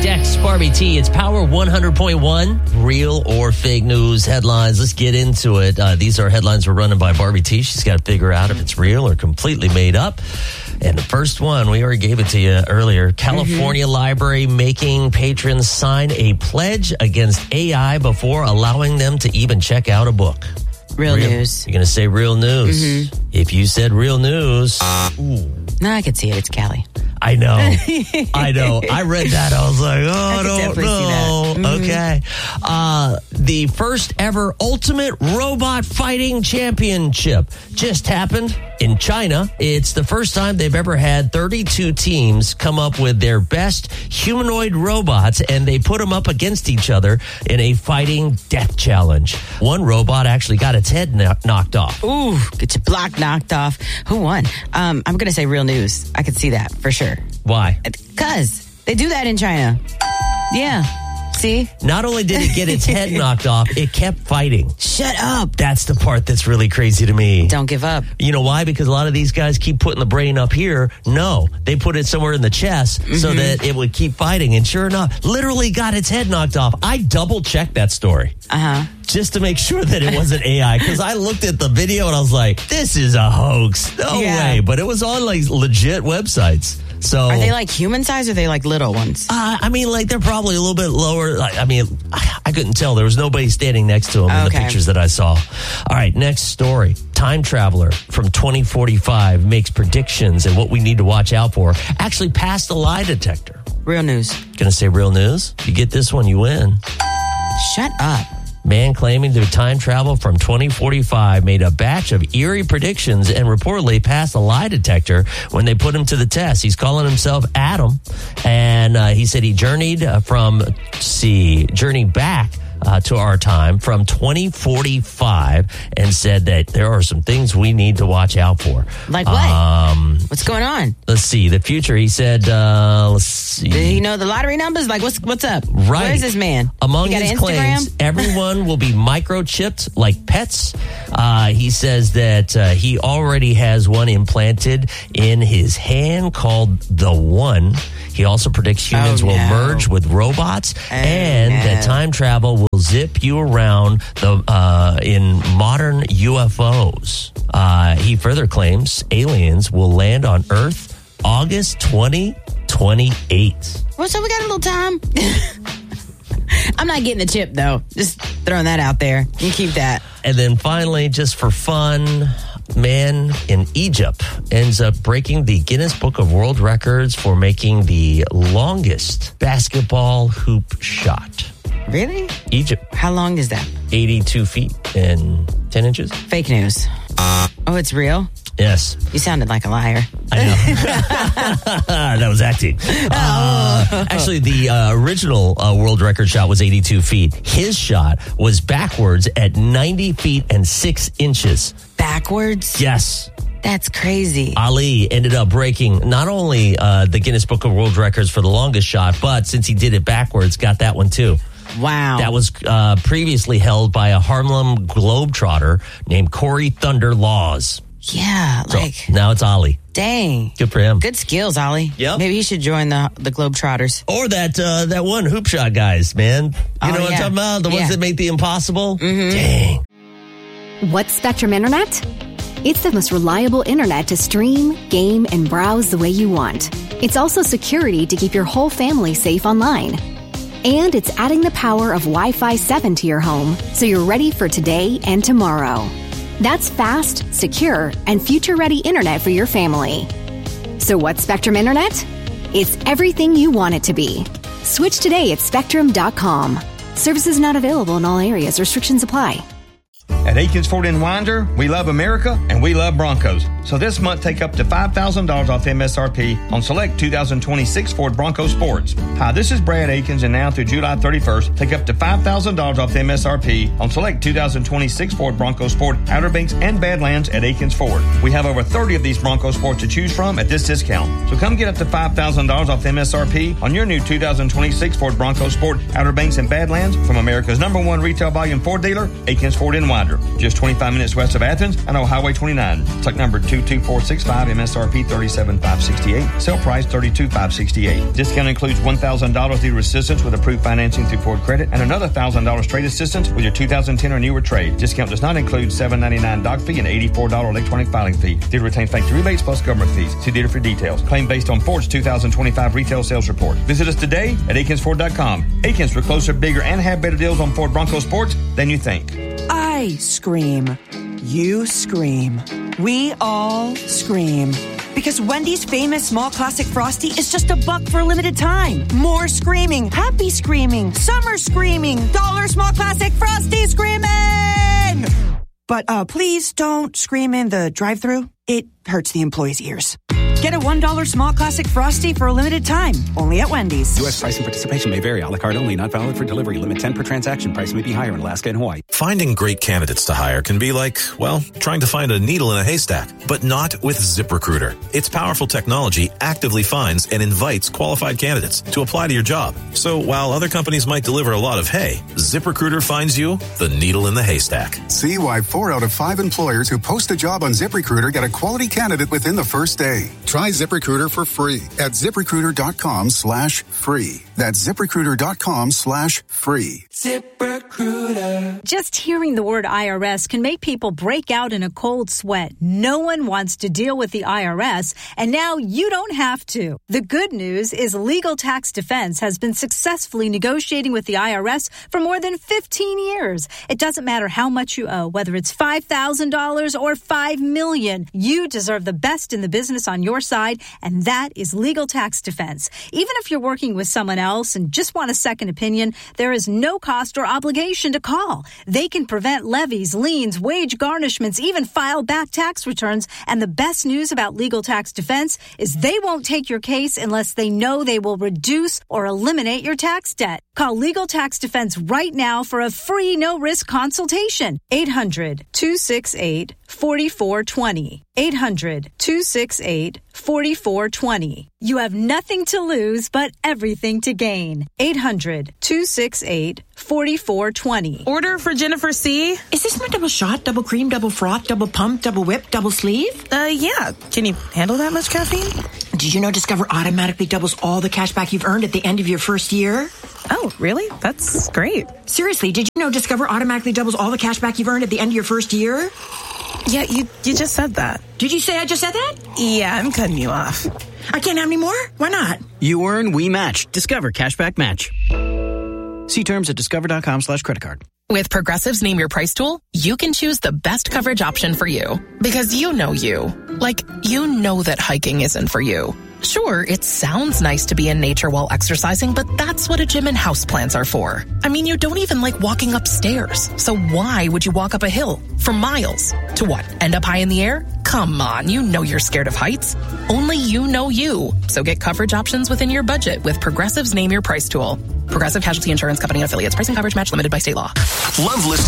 Dex, Barbie T. It's Power 100.1. Real or fake news headlines. Let's get into it. These are headlines we're running by Barbie T. She's got to figure out if it's real or completely made up. And the first one, we already gave it to you earlier. California Library making patrons sign a pledge against AI before allowing them to even check out a book. Real news. You're going to say real news. If you said real news. No, I can see it. It's Callie. I know. I read that. I was like, I don't know. Okay. The first ever Ultimate Robot Fighting Championship just happened in China. It's the first time they've ever had 32 teams come up with their best humanoid robots, and they put them up against each other in a fighting death challenge. One robot actually got its head knocked off. Ooh, get your block knocked off. Who won? I'm going to say real news. I could see that for sure. Why? Because they do that in China. Yeah. See? Not only did it get its head knocked off, it kept fighting. Shut up. That's the part that's really crazy to me. Don't give up. You know why? Because a lot of these guys keep putting the brain up here. No, they put it somewhere in the chest so that it would keep fighting. And sure enough, literally got its head knocked off. I double-checked that story. Just to make sure that it wasn't AI. Because I looked at the video and I was like, this is a hoax. No way. But it was on like legit websites. So, are they like human size or are they like little ones? I mean, like they're probably a little bit lower. I mean, I couldn't tell. There was nobody standing next to them in the pictures that I saw. All right, next story. Time traveler from 2045 makes predictions and what we need to watch out for. Actually passed the lie detector. Real news. Gonna say real news? You get this one, you win. Shut up. Man claiming to time travel from 2045 made a batch of eerie predictions and reportedly passed a lie detector when they put him to the test. He's calling himself Adam, and he said he journeyed back to our time from 2045 and said that there are some things we need to watch out for. Like what? What's going on? Let's see. The future, he said, let's see. Do you know the lottery numbers? Like, what's up? Right. Where is this man? Among his claims, everyone will be microchipped like pets. He says that he already has one implanted in his hand called the One. He also predicts humans will merge with robots and that time travel will zip you around in modern UFOs. He further claims aliens will land on Earth August 2028. Well, so we got a little time. I'm not getting the chip, though. Just throwing that out there. You keep that. And then finally, just for fun, man in Egypt ends up breaking the Guinness Book of World Records for making the longest basketball hoop shot. Really? Egypt. How long is that? 82 feet and 10 inches. Fake news. Oh, it's real? Yes. You sounded like a liar. I know. That was acting. Actually, the original world record shot was 82 feet. His shot was backwards at 90 feet and 6 inches. Backwards? Yes. That's crazy. Ali ended up breaking not only the Guinness Book of World Records for the longest shot, but since he did it backwards, got that one too. Wow. That was previously held by a Harlem Globetrotter named Corey Thunder Laws. Yeah, like... So now it's Ali. Dang. Good for him. Good skills, Ali. Yep. Maybe he should join the Globetrotters. Or that one hoop shot guys, man. You know what I'm talking about? The ones that make the impossible? Dang. What's Spectrum Internet? It's the most reliable internet to stream, game, and browse the way you want. It's also security to keep your whole family safe online. And it's adding the power of Wi-Fi 7 to your home, so you're ready for today and tomorrow. That's fast, secure, and future-ready internet for your family. So what's Spectrum Internet? It's everything you want it to be. Switch today at Spectrum.com. Services not available in all areas. Restrictions apply. At Aikens Ford in Winder, we love America and we love Broncos. So this month, take up to $5,000 off MSRP on select 2026 Ford Bronco Sports. Hi, this is Brad Aikens, and now through July 31st, take up to $5,000 off MSRP on select 2026 Ford Bronco Sport, Outer Banks, and Badlands at Aikens Ford. We have over 30 of these Bronco Sports to choose from at this discount. So come get up to $5,000 off MSRP on your new 2026 Ford Bronco Sport, Outer Banks, and Badlands from America's #1 retail volume Ford dealer, Aikens Ford in Winder. Just 25 minutes west of Athens and on Highway 29. It's like number 2 222465, MSRP $37,568. Sale price $32,568. Discount includes $1,000 dealer assistance with approved financing through Ford Credit and another $1,000 trade assistance with your 2010 or newer trade. Discount does not include $7.99 doc fee and $84 electronic filing fee. Dealer retains factory rebates plus government fees. See dealer for details. Claim based on Ford's 2025 retail sales report. Visit us today at AkinsFord.com. Akins, we're closer, bigger, and have better deals on Ford Bronco Sports than you think. I scream. You scream. We all scream. Because Wendy's famous small classic Frosty is just $1 for a limited time. More screaming, happy screaming, summer screaming, dollar small classic Frosty screaming! But please don't scream in the drive-thru. It hurts the employees' ears. Get a $1 small classic Frosty for a limited time. Only at Wendy's. U.S. price and participation may vary. A la carte only. Not valid for delivery. Limit 10 per transaction. Price may be higher in Alaska and Hawaii. Finding great candidates to hire can be like, well, trying to find a needle in a haystack. But not with ZipRecruiter. Its powerful technology actively finds and invites qualified candidates to apply to your job. So while other companies might deliver a lot of hay, ZipRecruiter finds you the needle in the haystack. See why 4 out of 5 employers who post a job on ZipRecruiter get a quality candidate within the first day. Try ZipRecruiter for free at ZipRecruiter.com/free. That's ZipRecruiter.com/free. ZipRecruiter. Just hearing the word IRS can make people break out in a cold sweat. No one wants to deal with the IRS, and now you don't have to. The good news is Legal Tax Defense has been successfully negotiating with the IRS for more than 15 years. It doesn't matter how much you owe, whether it's $5,000 or $5 million. You deserve the best in the business on your side, and that is Legal Tax Defense. Even if you're working with someone else and just want a second opinion, there is no cost or obligation to call. They can prevent levies, liens, wage garnishments, even file back tax returns. And the best news about Legal Tax Defense is they won't take your case unless they know they will reduce or eliminate your tax debt. Call Legal Tax Defense right now for a free no-risk consultation. 800-268-4420. 800-268-4420. You have nothing to lose but everything to gain. 800-268-4420. Order for Jennifer C. Is this my double shot, double cream, double froth, double pump, double whip, double sleeve? Yeah. Can you handle that much caffeine? Did you know Discover automatically doubles all the cash back you've earned at the end of your first year? Oh, really? That's great. Seriously, did you know Discover automatically doubles all the cash back you've earned at the end of your first year? Yeah, you just said that. Did you say I just said that? Yeah, I'm cutting you off. I can't have any more? Why not? You earn, we match. Discover Cashback Match. See terms at discover.com/creditcard. With Progressive's Name Your Price tool, you can choose the best coverage option for you. Because you know you. Like, you know that hiking isn't for you. Sure, it sounds nice to be in nature while exercising, but that's what a gym and houseplants are for. I mean, you don't even like walking upstairs. So why would you walk up a hill for miles? To what, end up high in the air? Come on, you know you're scared of heights. Only you know you. So get coverage options within your budget with Progressive's Name Your Price tool. Progressive Casualty Insurance Company and affiliates. Price and coverage match limited by state law. Love listening